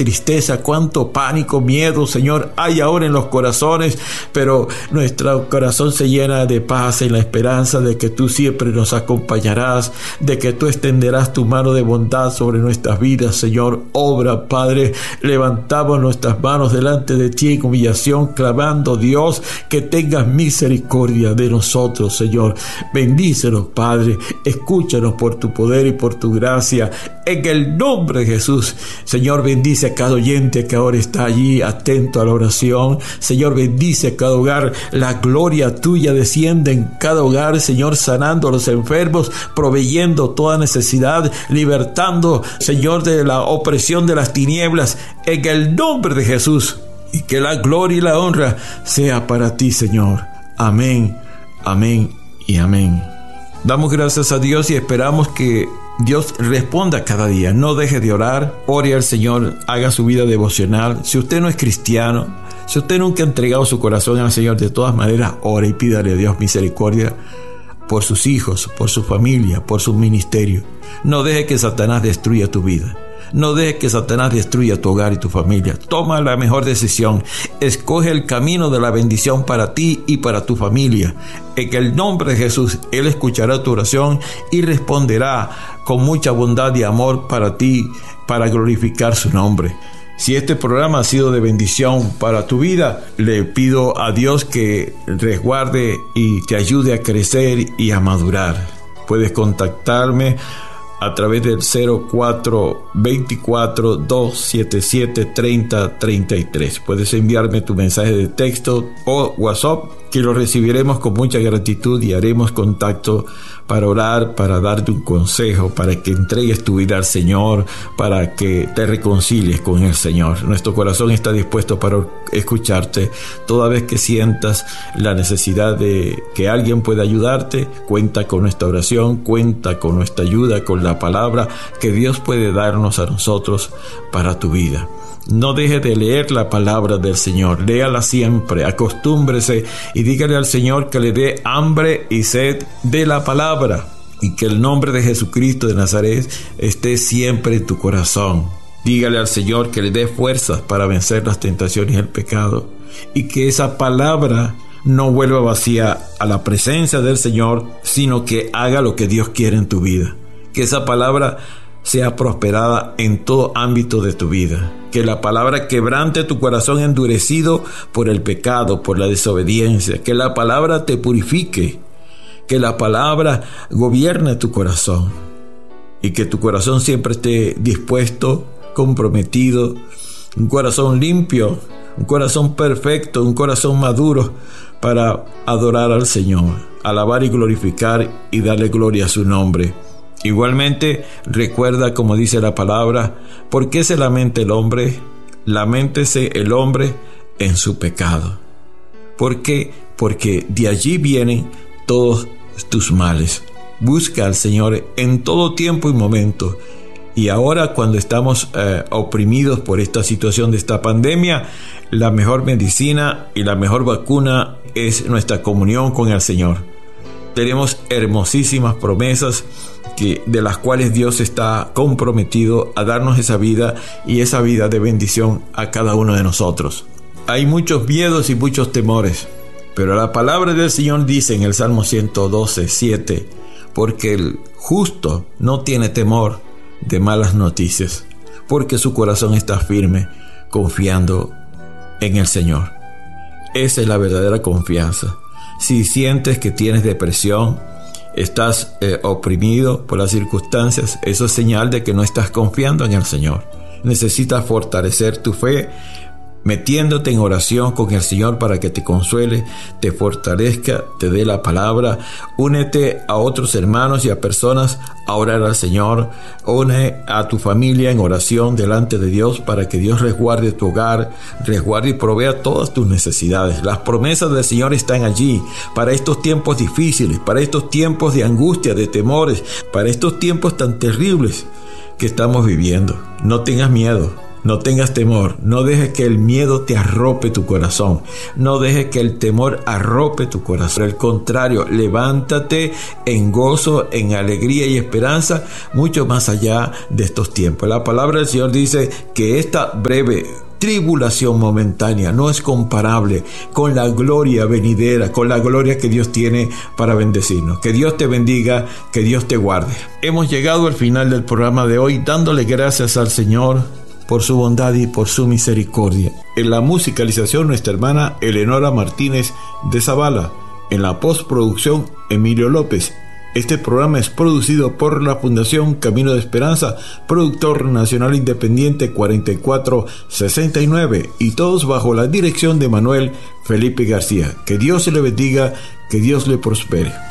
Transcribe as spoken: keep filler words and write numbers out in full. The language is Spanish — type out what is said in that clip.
tristeza, cuánto pánico, miedo, Señor, hay ahora en los corazones, pero nuestro corazón se llena de paz en la esperanza de que tú siempre nos acompañarás, de que tú extenderás tu mano de bondad sobre nuestras vidas, Señor. Obra, Padre, levantamos nuestras manos delante de ti en humillación, clamando, Dios, que tengas misericordia de nosotros, Señor. Bendícenos, Padre, escúchanos por tu poder y por tu gracia, en el nombre de Jesús. Señor, bendice a cada oyente que ahora está allí atento a la oración. Señor, bendice a cada hogar. La gloria tuya desciende en cada hogar, Señor, sanando a los enfermos, proveyendo toda necesidad, libertando, Señor, de la opresión de las tinieblas, en el nombre de Jesús. Y que la gloria y la honra sea para ti, Señor. Amén, amén y amén. Damos gracias a Dios y esperamos que Dios responda cada día. No deje de orar, ore al Señor, haga su vida devocional. Si usted no es cristiano, si usted nunca ha entregado su corazón al Señor, de todas maneras, ore y pídale a Dios misericordia por sus hijos, por su familia, por su ministerio. No deje que Satanás destruya tu vida. No deje que Satanás destruya tu hogar y tu familia. Toma la mejor decisión. Escoge el camino de la bendición para ti y para tu familia. En el nombre de Jesús, Él escuchará tu oración y responderá con mucha bondad y amor para ti, para glorificar su nombre. Si este programa ha sido de bendición para tu vida, le pido a Dios que resguarde y te ayude a crecer y a madurar. Puedes contactarme a través del cero cuatro veinticuatro, doscientos setenta y siete, treinta treinta y tres. Puedes enviarme tu mensaje de texto o WhatsApp, que lo recibiremos con mucha gratitud y haremos contacto para orar, para darte un consejo, para que entregues tu vida al Señor, para que te reconcilies con el Señor. Nuestro corazón está dispuesto para escucharte. Toda vez que sientas la necesidad de que alguien pueda ayudarte, cuenta con nuestra oración, cuenta con nuestra ayuda, con la palabra que Dios puede darnos a nosotros para tu vida. No deje de leer la palabra del Señor, léala siempre, acostúmbrese y dígale al Señor que le dé hambre y sed de la palabra, y que el nombre de Jesucristo de Nazaret esté siempre en tu corazón. Dígale al Señor que le dé fuerzas para vencer las tentaciones y el pecado, y que esa palabra no vuelva vacía a la presencia del Señor, sino que haga lo que Dios quiere en tu vida. Que esa palabra sea prosperada en todo ámbito de tu vida. Que la palabra quebrante tu corazón endurecido por el pecado, por la desobediencia. Que la palabra te purifique. Que la palabra gobierne tu corazón. Y que tu corazón siempre esté dispuesto, comprometido. Un corazón limpio, un corazón perfecto, un corazón maduro para adorar al Señor, alabar y glorificar y darle gloria a su nombre. Igualmente, recuerda, como dice la palabra, ¿por qué se lamenta el hombre? Laméntese el hombre en su pecado. ¿Por qué? Porque de allí vienen todos tus males. Busca al Señor en todo tiempo y momento. Y ahora, cuando estamos eh, oprimidos por esta situación de esta pandemia, la mejor medicina y la mejor vacuna es nuestra comunión con el Señor. Tenemos hermosísimas promesas que, de las cuales Dios está comprometido a darnos esa vida y esa vida de bendición a cada uno de nosotros. Hay muchos miedos y muchos temores, pero la palabra del Señor dice en el Salmo ciento doce, siete, porque el justo no tiene temor de malas noticias, porque su corazón está firme, confiando en el Señor. Esa es la verdadera confianza. Si sientes que tienes depresión, estás eh, oprimido por las circunstancias, eso es señal de que no estás confiando en el Señor. Necesitas fortalecer tu fe metiéndote en oración con el Señor para que te consuele, te fortalezca, te dé la palabra. Únete a otros hermanos y a personas a orar al Señor. Une a tu familia en oración delante de Dios para que Dios resguarde tu hogar, resguarde y provea todas tus necesidades. Las promesas del Señor están allí para estos tiempos difíciles, para estos tiempos de angustia, de temores, para estos tiempos tan terribles que estamos viviendo. No tengas miedo. No tengas temor, no dejes que el miedo te arrope tu corazón, no dejes que el temor arrope tu corazón. Al contrario, levántate en gozo, en alegría y esperanza, mucho más allá de estos tiempos. La palabra del Señor dice que esta breve tribulación momentánea no es comparable con la gloria venidera, con la gloria que Dios tiene para bendecirnos. Que Dios te bendiga, que Dios te guarde. Hemos llegado al final del programa de hoy, dándole gracias al Señor por su bondad y por su misericordia. En la musicalización, nuestra hermana Eleonora Martínez de Zavala. En la postproducción, Emilio López. Este programa es producido por la Fundación Camino de Esperanza, productor nacional independiente cuarenta y cuatro sesenta y nueve, y todos bajo la dirección de Manuel Felipe García. Que Dios le bendiga, que Dios le prospere.